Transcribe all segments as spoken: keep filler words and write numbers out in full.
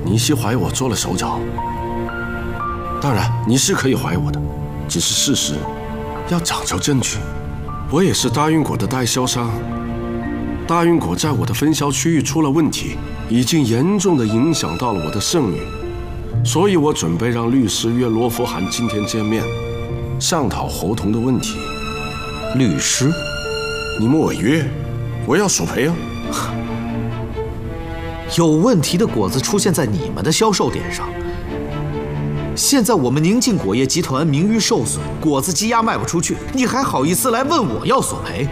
你是怀疑我做了手脚？当然，你是可以怀疑我的，只是事实要讲究证据。我也是大运果的代销商，大运果在我的分销区域出了问题，已经严重的影响到了我的声誉，所以我准备让律师约罗福涵今天见面，商讨合同的问题。 律师？ 你们违约，我要索赔啊！ 有问题的果子出现在你们的销售点上，现在我们宁静果业集团名誉受损，果子积压卖不出去，你还好意思来问我要索赔？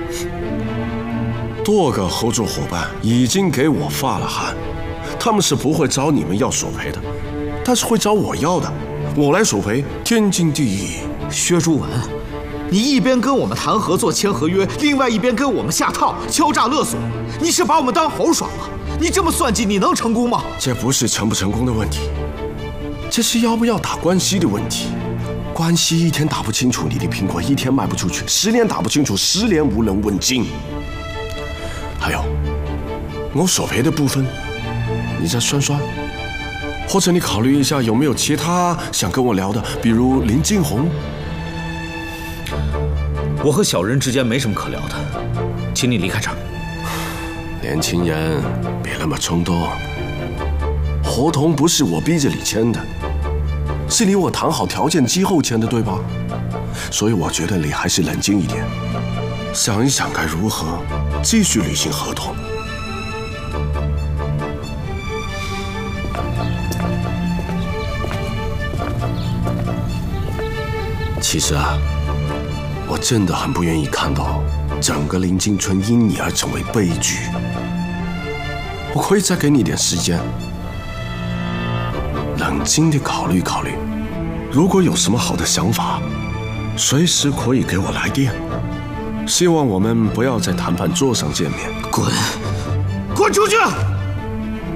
多个合作伙伴已经给我发了函，他们是不会找你们要索赔的，但是会找我要的，我来索赔，天经地义。 薛朱文，你一边跟我们谈合作签合约，另外一边跟我们下套敲诈勒索，你是把我们当猴耍了？你这么算计，你能成功吗？ 这不是成不成功的问题，这是要不要打关系的问题。关系一天打不清楚，你的苹果一天卖不出去；十年打不清楚，十年无人问津。还有，我索赔的部分，你再算算，或者你考虑一下有没有其他想跟我聊的，比如林静红。 我和小人之间没什么可聊的，请你离开这儿。 年轻人，别那么冲动。合同不是我逼着你签的，是你我谈好条件之后签的，对吧？所以我觉得你还是冷静一点，想一想该如何继续履行合同。其实啊，我真的很不愿意看到整个临近村因你而成为悲剧。我可以再给你一点时间，冷静地考虑考虑。如果有什么好的想法，随时可以给我来电。希望我们不要在谈判桌上见面。 滚，滚出去！